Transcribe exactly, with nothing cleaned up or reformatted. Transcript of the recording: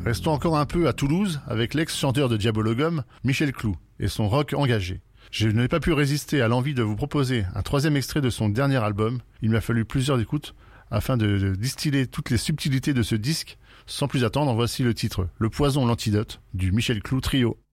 Restons encore un peu à Toulouse avec l'ex-chanteur de Diabologum, Michel Clou, et son rock engagé. Je n'ai pas pu résister à l'envie de vous proposer un troisième extrait de son dernier album. Il m'a fallu plusieurs écoutes afin de, de distiller toutes les subtilités de ce disque. Sans plus attendre, voici le titre « Le poison, l'antidote » du Michel Clou Trio.